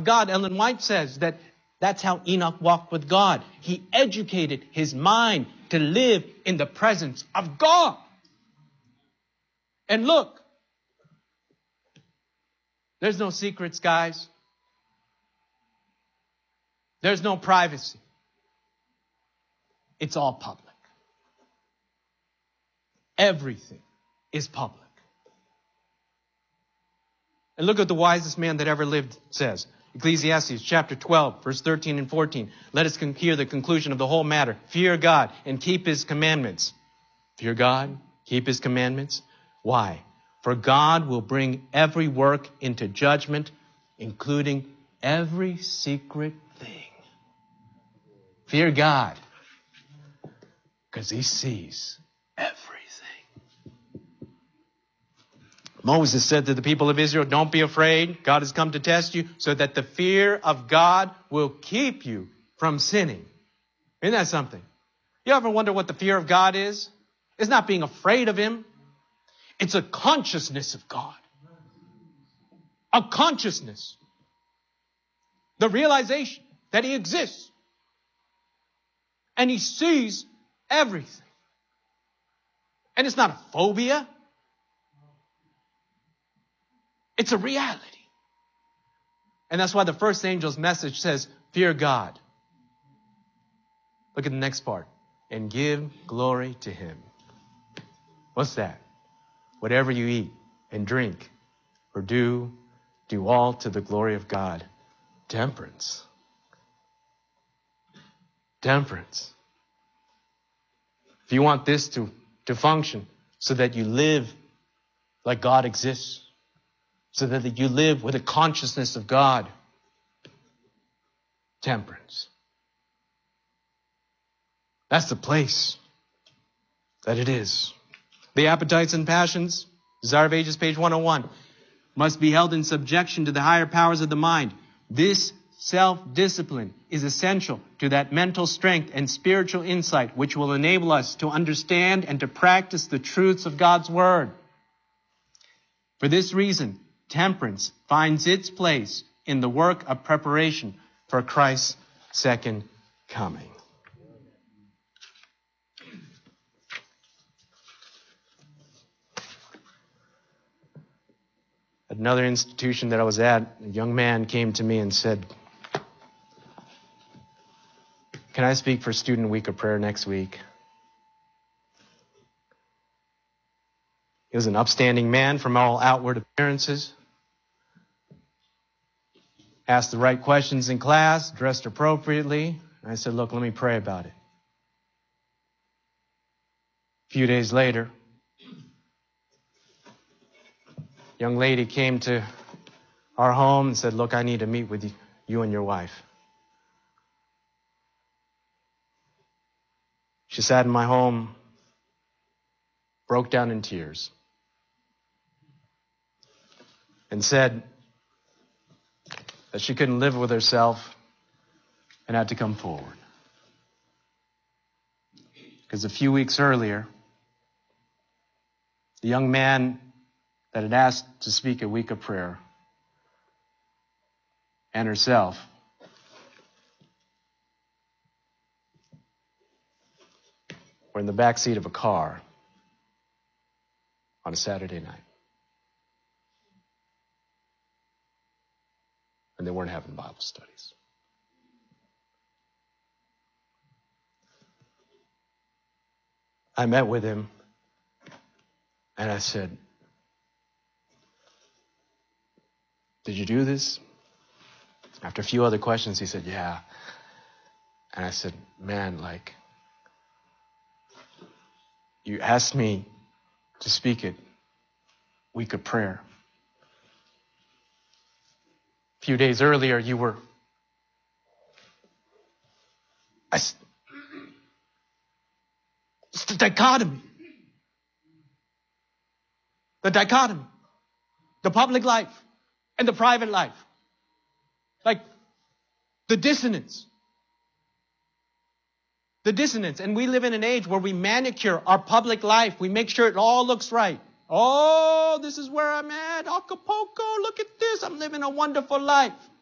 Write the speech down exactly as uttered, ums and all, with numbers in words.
of God. Ellen White says that that's how Enoch walked with God. He educated his mind to live in the presence of God. And look, there's no secrets, guys. There's no privacy. It's all public. Everything is public. And look at the wisest man that ever lived says. Ecclesiastes chapter twelve, verse thirteen and fourteen. Let us hear the conclusion of the whole matter. Fear God and keep his commandments. Fear God, keep his commandments. Why? For God will bring every work into judgment, including every secret thing. Fear God, because he sees everything. Moses said to the people of Israel, don't be afraid. God has come to test you so that the fear of God will keep you from sinning. Isn't that something? You ever wonder what the fear of God is? It's not being afraid of him. It's a consciousness of God. A consciousness. The realization that he exists. And he sees everything. And it's not a phobia. It's a reality. And that's why the first angel's message says, fear God. Look at the next part. And give glory to him. What's that? Whatever you eat and drink or do, do all to the glory of God. Temperance. Temperance. If you want this to, to function so that you live like God exists, so that you live with a consciousness of God, temperance. That's the place that it is. The appetites and passions, Desire of Ages, page one oh one, must be held in subjection to the higher powers of the mind. This self-discipline is essential to that mental strength and spiritual insight which will enable us to understand and to practice the truths of God's Word. For this reason, temperance finds its place in the work of preparation for Christ's second coming. At another institution that I was at, a young man came to me and said, can I speak for Student Week of Prayer next week? He was an upstanding man from all outward appearances. Asked the right questions in class, dressed appropriately. And I said, look, let me pray about it. A few days later, a young lady came to our home and said, look, I need to meet with you and your wife. She sat in my home, broke down in tears, and said that she couldn't live with herself and had to come forward. Because a few weeks earlier, the young man that had asked to speak a week of prayer and herself were in the back seat of a car on a Saturday night. And they weren't having Bible studies. I met with him and I said, did you do this? After a few other questions, he said, yeah. And I said, man, like, you asked me to speak at Week of Prayer. A few days earlier, you were... I, it's the dichotomy. The dichotomy. The public life and the private life. Like, the dissonance. The dissonance. And we live in an age where we manicure our public life. We make sure it all looks right. Oh, this is where I'm at. Acapulco, look at this. I'm living a wonderful life.